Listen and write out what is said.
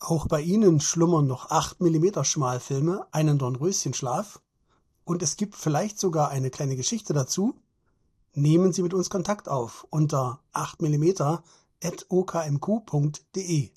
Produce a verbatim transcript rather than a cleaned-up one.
Auch bei Ihnen schlummern noch acht Millimeter Schmalfilme, einen Dornröschenschlaf und es gibt vielleicht sogar eine kleine Geschichte dazu. Nehmen Sie mit uns Kontakt auf unter acht millimeter at o k m q punkt de.